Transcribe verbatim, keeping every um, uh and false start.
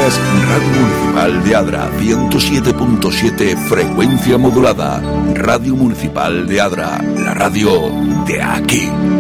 Escuchas Radio Municipal de Adra, ciento siete punto siete frecuencia modulada. Radio Municipal de Adra, la radio de aquí.